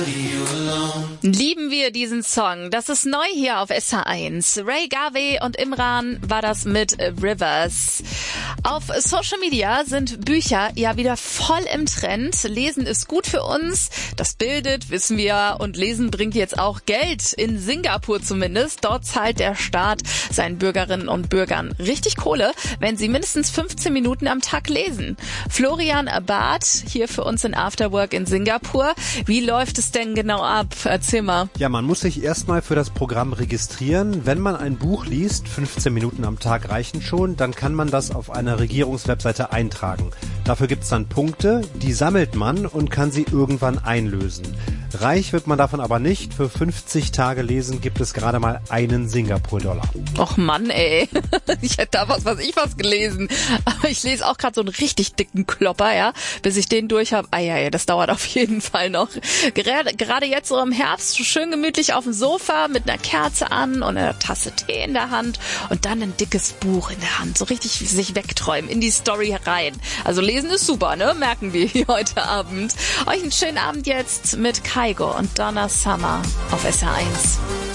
Lieben wir diesen Song. Das ist neu hier auf SH1. Ray Garvey und Imran war das mit Rivers. Auf Social Media sind Bücher ja wieder voll im Trend. Lesen ist gut für uns. Das bildet, wissen wir. Und Lesen bringt jetzt auch Geld. In Singapur zumindest. Dort zahlt der Staat seinen Bürgerinnen und Bürgern richtig Kohle, wenn sie mindestens 15 Minuten am Tag lesen. Florian Barth hier für uns in Afterwork in Singapur. Wie läuft es denn genau ab? Erzähl mal. Ja, man muss sich erstmal für das Programm registrieren. Wenn man ein Buch liest, 15 Minuten am Tag reichen schon, dann kann man das auf einer Regierungswebseite eintragen. Dafür gibt's dann Punkte, die sammelt man und kann sie irgendwann einlösen. Reich wird man davon aber nicht. Für 50 Tage Lesen gibt es gerade mal einen Singapur-Dollar. Och Mann, ey. Ich hätte da was gelesen. Aber ich lese auch gerade so einen richtig dicken Klopper, ja. Bis ich den durch habe. Das dauert auf jeden Fall noch. Gerade jetzt so im Herbst, schön gemütlich auf dem Sofa mit einer Kerze an und einer Tasse Tee in der Hand und dann ein dickes Buch in der Hand. So richtig sich wegträumen, in die Story rein. Also lesen ist super, ne? Merken wir hier heute Abend. Euch einen schönen Abend jetzt mit Kygo und Donna Summer auf SH1.